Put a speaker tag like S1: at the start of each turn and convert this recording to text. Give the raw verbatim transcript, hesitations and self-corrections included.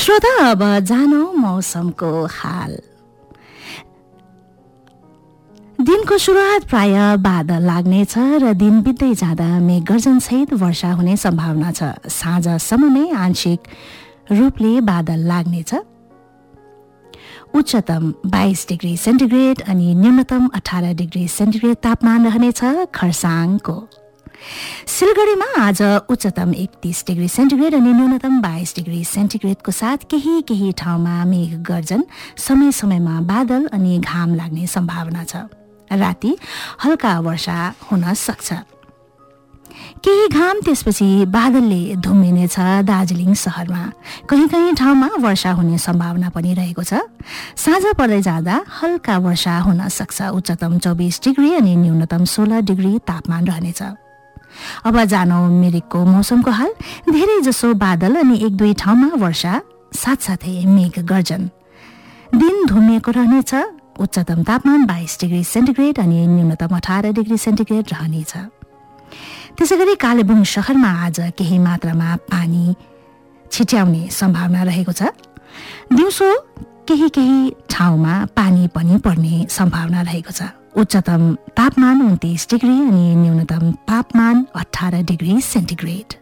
S1: श्रोता, अब जानौ मौसमको हाल। दिनको सुरुवात प्राय बादल लाग्नेछ र दिन बित्दै जाँदा मेघ गर्जनसहित वर्षा हुने सम्भावना छ। साँझसम्म नै आंशिक रूपले बादल लाग्नेछ। उच्चतम बाइस डिग्री सेन्टिग्रेड अनि न्यूनतम अठार डिग्री सेन्टिग्रेड तापमान रहनेछ खरसाङको। सिलगढीमा आज उच्चतम एकतीस डिग्री सेन्टिग्रेड अनि न्यूनतम बाइस डिग्री सेन्टिग्रेडको साथ केही केही ठाउँमा मेघ गर्जन, समय समयमा बादल अनि घाम लाग्ने सम्भावना छ। राति हल्का वर्षा हुन सक्छ। केही घाम त्यसपछि बादलले धुम्मिनेछ। दार्जिलिङ शहरमा कहीँ कहीँ ठाउँमा वर्षा हुने सम्भावना पनि रहेको छ। साँझ पर्दै जाँदा हल्का वर्षा हुन सक्छ। उच्चतम चौबिस डिग्री अनि न्यूनतम सोह्र डिग्री तापमान रहनेछ। अब जानौ मिरिकको मौसमको हाल। धेरै जसो बादल अनि एक दुई ठाउँमा वर्षा, साथसाथै मेघ गर्जन। दिन धुम्मिएको रहनेछ। उच्चतम तापमान बाइस डिग्री सेन्टिग्रेड अनि न्यूनतम अठार डिग्री सेन्टिग्रेड रहनेछ। त्यसैगरी कालेबुङ शहरमा आज केही मात्रामा पानी छिट्याउने सम्भावना रहेको छ। दिउँसो केही केही ठाउँमा पानी पनि पर्ने सम्भावना रहेको छ। उच्चतम तापमान उन्तिस डिग्री अनि न्यूनतम तापमान अठार डिग्री सेन्टिग्रेड।